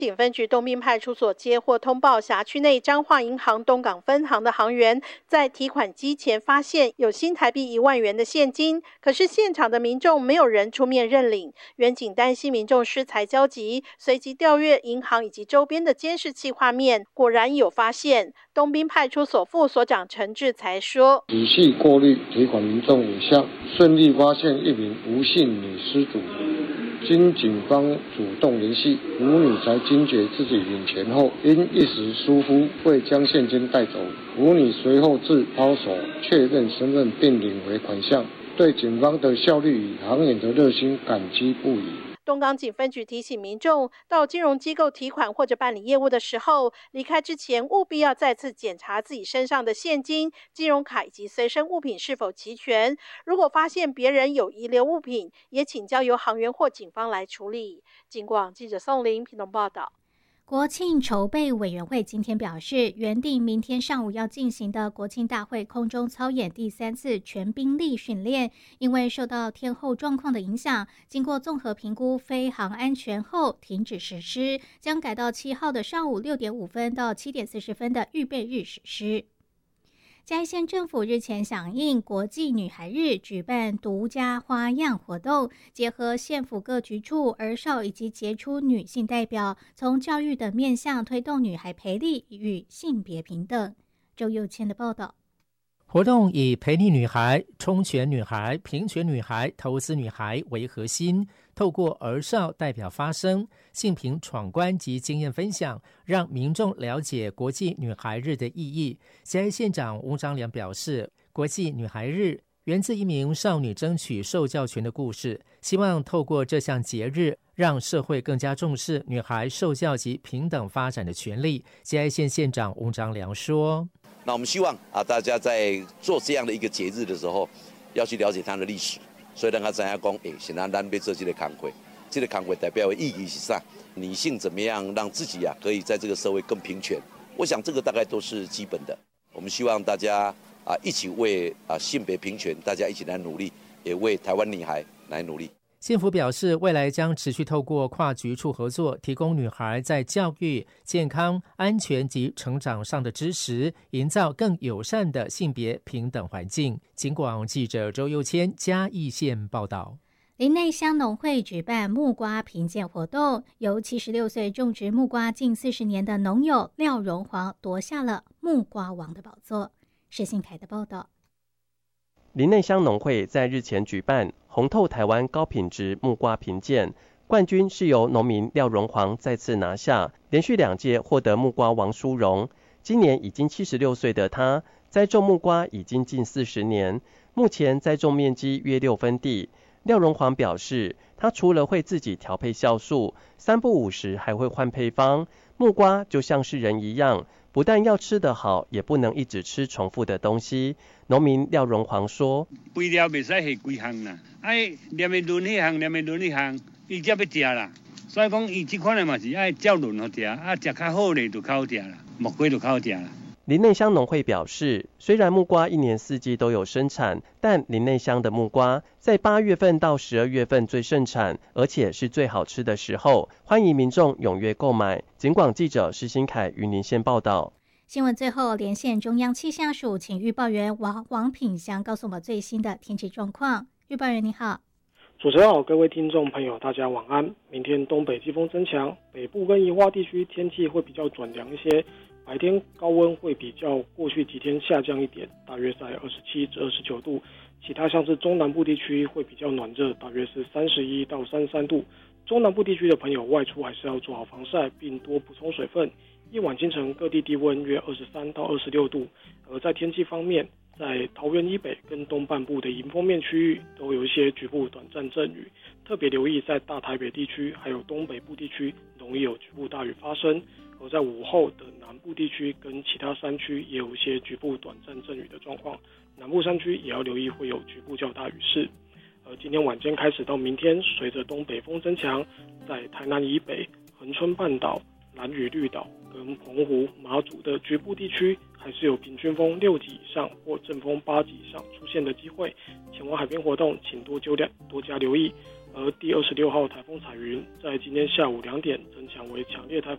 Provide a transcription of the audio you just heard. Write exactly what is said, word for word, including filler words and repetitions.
警分局东滨派出所接获通报，辖区内彰化银行东港分行的行员在提款机前发现有新台币一万元的现金，可是现场的民众没有人出面认领。员警担心民众失财交集，随即调阅银行以及周边的监视器画面，果然有发现。东滨派出所副所长陈志才说， 仔细过滤提款民众影像，顺利发现一名吴姓女失主。经警方主动联系，吴女才惊觉自己领钱后，因一时疏忽未将现金带走。吴女随后至抛手确认身份并领回款项，对警方的效率与行员的热心感激不已。 东港警分局提醒民众，到金融机构提款或者办理业务的时候，离开之前务必要再次检查自己身上的现金、金融卡以及随身物品是否齐全。如果发现别人有遗留物品，也请交由行员或警方来处理。警广记者宋玲屏东报道。 国庆筹备委员会今天表示，原定明天上午要进行的国庆大会空中操演第三次全兵力训练，因为受到天候状况的影响，经过综合评估飞航安全后停止实施，将改到七号的上午六点五分到七点四十分的预备日实施。嘉义县政府日前响应国际女孩日，举办独家花样活动，结合县府各局处、儿少以及杰出女性代表，从教育的面向推动女孩培力与性别平等。周佑谦的报道。 活动以培力女孩、充权女孩、平权女孩、投资女孩为核心，透过儿少代表发声、性平闯关及经验分享，让民众了解国际女孩日的意义。嘉义县长吴章良表示，国际女孩日源自一名少女争取受教权的故事，希望透过这项节日，让社会更加重视女孩受教及平等发展的权利。嘉义县县长吴章良说， 那我们希望啊，大家在做这样的一个节日的时候，要去了解它的历史，所以让他知道讲，哎，现在咱要做这个工会，这个工会代表的意义是啥？女性怎么样让自己啊可以在这个社会更平权？我想这个大概都是基本的。我们希望大家啊一起为啊性别平权，大家一起来努力，也为台湾女孩来努力。 县府表示，未来将持续透过跨局处合作，提供女孩在教育、健康、安全及成长上的支持，营造更友善的性别平等环境。警广记者周佑谦嘉义县报道。 林内乡农会举办木瓜评鉴活动，由七十六岁种植木瓜近四十年的农友廖荣煌夺下了木瓜王的宝座。施信凯的报道。 林内乡农会在日前举办红透台湾高品质木瓜评鉴，冠军是由农民廖荣煌再次拿下，连续两届获得木瓜王殊荣。今年已经七十六岁的他，栽种木瓜已经近四十年，目前栽种面积约六分地。廖荣煌表示，他除了会自己调配酵素，三不五时还会换配方。木瓜就像是人一样，不但要吃得好，也不能一直吃重复的东西。农民廖荣煌说：“ 肥料袂使下几项啦，爱连袂轮迄项，连袂轮迄项，伊才要食啦。所以讲，伊这款的嘛是爱照轮好食，啊食较好嘞就较好食啦，木瓜就较好食啦。” 林内乡农会表示，虽然木瓜一年四季都有生产，但林内乡的木瓜在八月份到十二月份最盛产，而且是最好吃的时候，欢迎民众踊跃购买。警广记者施新凯云林县报道。 新闻最后连线中央气象署，请预报员王王品祥告诉我们最新的天气状况。预报员你好。 主持人好，各位听众朋友大家晚安。明天东北季风增强，北部跟宜花地区天气会比较转凉一些，白天高温会比较过去几天下降一点，大约在二十七至二十九度。其他像是中南部地区会比较暖热，大约是三十一到三十三度。中南部地区的朋友外出还是要做好防晒，并多补充水分。夜晚清晨各地低温约二十三到二十六度。而在天气方面，在桃园以北跟东半部的迎风面区域都有一些局部短暂阵雨，特别留意在大台北地区还有东北部地区容易有局部大雨发生。而在午后的南部地区跟其他山区也有一些局部短暂阵雨的状况，南部山区也要留意会有局部较大雨势。而今天晚间开始到明天，随着东北风增强，在台南以北、恒春半岛、兰屿绿岛跟澎湖、马祖的局部地区，还是有平均风六级以上或阵风八级以上出现的机会。前往海边活动，请多纠量多加留意。而第二十六号台风彩云在今天下午两点增强为强烈台风。